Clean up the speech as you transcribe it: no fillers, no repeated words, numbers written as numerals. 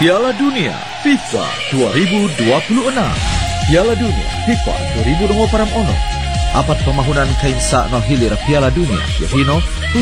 Piala Dunia FIFA 2026. Piala Dunia FIFA 2026 apat pemahunan kainsa no hilir Piala Dunia Yohino